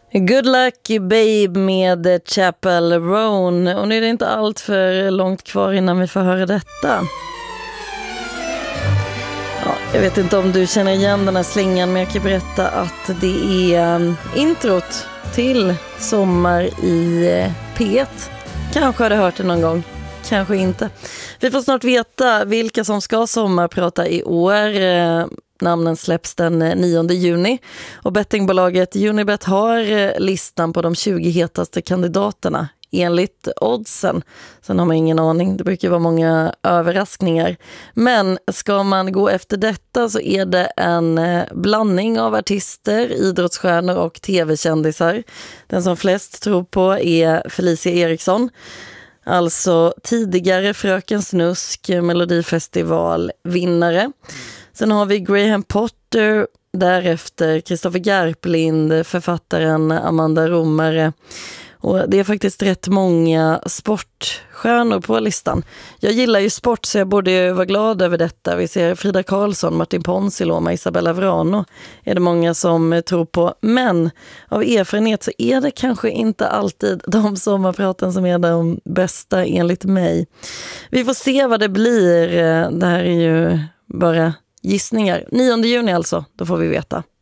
Good Luck Babe med Chapel Roan. Och nu är det inte allt för långt kvar innan vi får höra detta. Ja, jag vet inte om du känner igen den här slingan, men jag kan berätta att det är introt till Sommar i P1. Kanske har du hört det någon gång, kanske inte. Vi får snart veta vilka som ska sommarprata i år. Namnen släpps den 9 juni och bettingbolaget Unibet har listan på de 20 hetaste kandidaterna enligt oddsen. Sen har man ingen aning, det brukar vara många överraskningar. Men ska man gå efter detta så är det en blandning av artister, idrottsstjärnor och tv-kändisar. Den som flest tror på är Felicia Eriksson. Alltså tidigare Fröken Snusk, Melodifestival-vinnare. Sen har vi Graham Potter, därefter Kristoffer Garplind, författaren Amanda Romare. Och det är faktiskt rätt många sportstjärnor på listan. Jag gillar ju sport så jag borde vara glad över detta. Vi ser Frida Karlsson, Martin Ponsiluoma, Isabella Vrano är det många som tror på. Men av erfarenhet så är det kanske inte alltid de sommarpraten som är de bästa enligt mig. Vi får se vad det blir. Det här är ju bara gissningar. 9 juni alltså, då får vi veta.